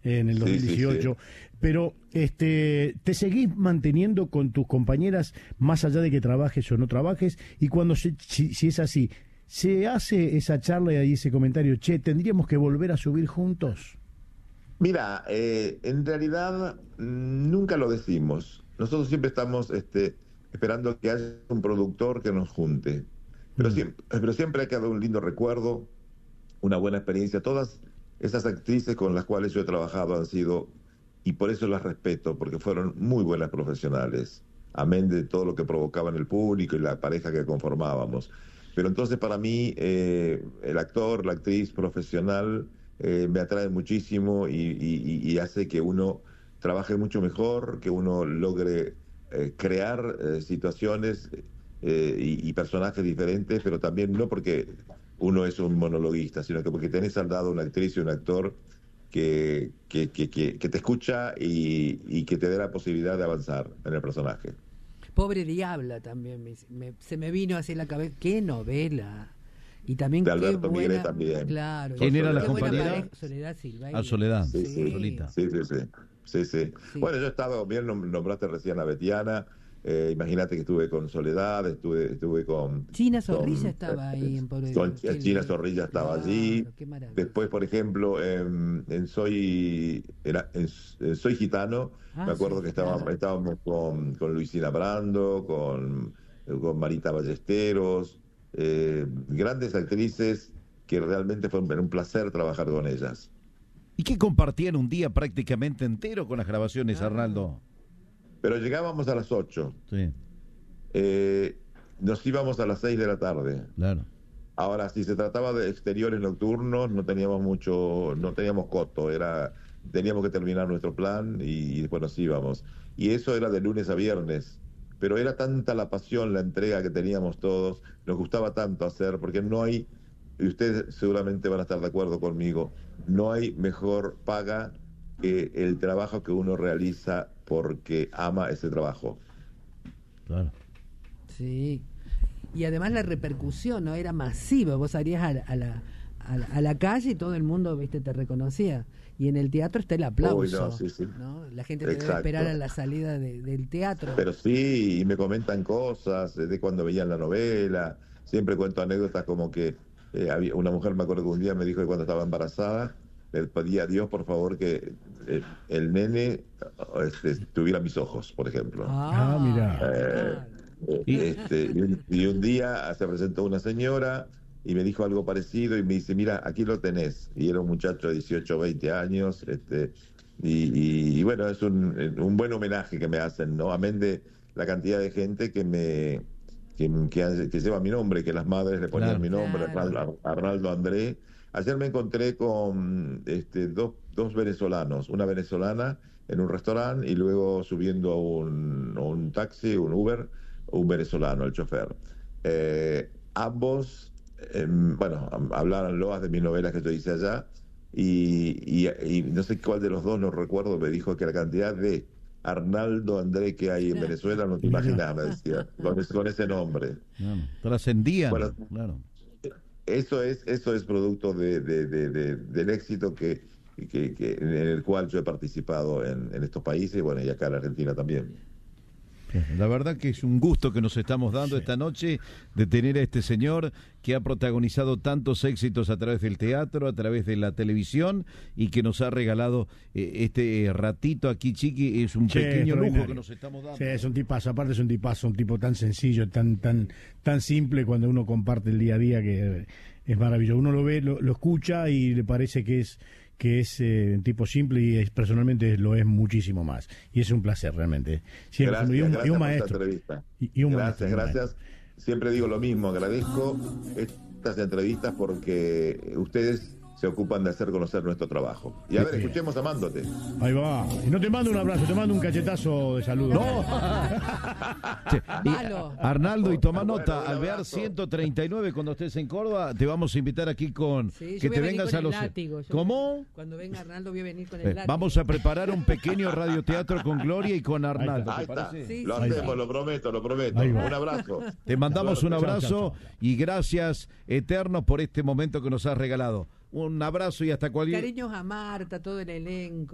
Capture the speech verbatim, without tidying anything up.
en el dos mil dieciocho, sí, sí, sí. Pero este, ¿te seguís manteniendo con tus compañeras más allá de que trabajes o no trabajes? Y cuando se, si, si es así, ¿se hace esa charla y ese comentario, che, tendríamos que volver a subir juntos? Mira, eh, en realidad nunca lo decimos. Nosotros siempre estamos este, esperando que haya un productor que nos junte. Pero, mm. siempre, pero siempre ha quedado un lindo recuerdo, una buena experiencia. Todas esas actrices con las cuales yo he trabajado han sido, y por eso las respeto, porque fueron muy buenas profesionales, amén de todo lo que provocaba en el público y la pareja que conformábamos. Pero entonces para mí eh, el actor, la actriz profesional eh, me atrae muchísimo y, y, y hace que uno trabaje mucho mejor, que uno logre eh, crear eh, situaciones eh, y, y personajes diferentes, pero también no porque uno es un monologuista, sino que porque tenés al lado una actriz y un actor que, que, que, que, que te escucha y, y que te dé la posibilidad de avanzar en el personaje. Pobre Diabla también, me, me, se me vino hacia la cabeza. ¡Qué novela! Y también de qué Alberto buena, Miguel también. Claro. ¿Quién era la compañera? Soledad Silva. Ah, Soledad, sí, sí. Solita. Sí, sí, sí, sí, sí. Sí. Bueno, yo he estado, bien nombraste recién a Betiana, eh, imagínate que estuve con Soledad, estuve estuve con... China Zorrilla con, eh, estaba ahí en Pobre con China, China Zorrilla estaba claro, allí. Después, por ejemplo, en, en Soy era, en, en Soy Gitano, ah, me acuerdo sí, que estaba, claro. estábamos con, con Luisina Brando, con, con Marita Ballesteros, eh, grandes actrices que realmente fue un placer trabajar con ellas. ¿Y qué compartían un día prácticamente entero con las grabaciones, ah. Arnaldo? Pero llegábamos a las ocho. Sí. Eh, nos íbamos a las seis de la tarde. Claro. Ahora, si se trataba de exteriores nocturnos, no teníamos mucho, no teníamos coto, era, teníamos que terminar nuestro plan y, y después nos íbamos. Y eso era de lunes a viernes. Pero era tanta la pasión, la entrega que teníamos todos, nos gustaba tanto hacer, porque no hay, y ustedes seguramente van a estar de acuerdo conmigo, no hay mejor paga que el trabajo que uno realiza porque ama ese trabajo. Claro. Sí. Y además la repercusión no era masiva. Vos salías a, a, la, a, la, a la calle y todo el mundo, viste, te reconocía. Y en el teatro está el aplauso. Uy, no, sí, sí. ¿no? La gente te debe esperar a la salida de, del teatro. Pero sí, y me comentan cosas de cuando veían la novela. Siempre cuento anécdotas como que eh, había una mujer, me acuerdo que un día me dijo que cuando estaba embarazada le pedía a Dios, por favor, que eh, el nene este, tuviera mis ojos, por ejemplo. Ah, mira. Eh, eh, este, y, un, y un día se presentó una señora y me dijo algo parecido y me dice, mira, aquí lo tenés. Y era un muchacho de dieciocho, veinte años. Este, y, y, y bueno, es un, un buen homenaje que me hacen, ¿no? Amén de la cantidad de gente que me que, que, que lleva mi nombre, que las madres le ponían claro. mi nombre, claro. Arnaldo André. Ayer me encontré con este, dos, dos venezolanos, una venezolana en un restaurante y luego subiendo a un, a un taxi, un Uber, un venezolano, el chofer. Eh, ambos, eh, bueno, hablaron loas de mis novelas que yo hice allá y, y, y no sé cuál de los dos, no recuerdo, me dijo que la cantidad de Arnaldo André que hay en Venezuela no te imaginas, me decía, con, con ese nombre. Claro, trascendían, bueno, claro. Eso es, eso es producto de, de, de, de, del éxito que, que, que en el cual yo he participado en, en estos países, bueno, y acá en Argentina también. La verdad que es un gusto que nos estamos dando sí. esta noche de tener a este señor que ha protagonizado tantos éxitos a través del teatro, a través de la televisión y que nos ha regalado eh, este ratito aquí, Chiqui. Es un sí, pequeño lujo que nos estamos dando. Sí, es un tipazo, aparte es un tipazo, un tipo tan sencillo, tan tan tan simple cuando uno comparte el día a día que es maravilloso. Uno lo ve, lo, lo escucha y le parece que es que es eh, un tipo simple y es, personalmente lo es muchísimo más. Y es un placer realmente. Siempre gracias, y un, gracias y un por maestro. esta entrevista. Y, y un gracias, maestro, gracias. Un maestro. Siempre digo lo mismo, agradezco estas entrevistas porque ustedes se ocupan de hacer conocer nuestro trabajo. Y a ver, escuchemos Amándote. Ahí va. Y no te mando un abrazo, te mando un cachetazo de saludo. No. Che, Arnaldo, y toma bueno, nota, bueno, al ver ciento treinta y nueve cuando estés en Córdoba, te vamos a invitar aquí con sí, que te vengas a los látigo, ¿Cómo? Cuando venga Arnaldo voy a venir con el eh, vamos a preparar un pequeño radioteatro con Gloria y con Arnaldo. Ahí está. ¿Te Ahí parece? sí, lo hacemos, sí. lo prometo, lo prometo. Un abrazo. Te mandamos un abrazo chao, chao, chao. y gracias eterno por este momento que nos has regalado. Un abrazo y hasta cualquier... Cariños a Marta, todo el elenco.